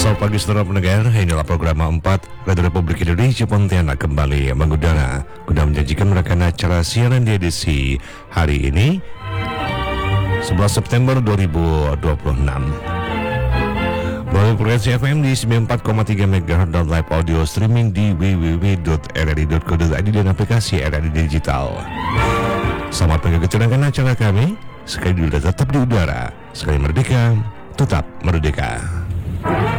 Selamat pagi saudara pendengar, inilah program 4 Radio Republik Indonesia Pontianak kembali mengudara guna menjanjikan merekam acara siaran di edisi hari ini 11 September 2026 melalui frekuensi FM di 94,3 MHz dan live audio streaming di www.rri.co.id dan aplikasi RRI Digital. Selamat mendengarkan acara kami. Sekali dulu tetap di udara, sekali merdeka, tetap merdeka.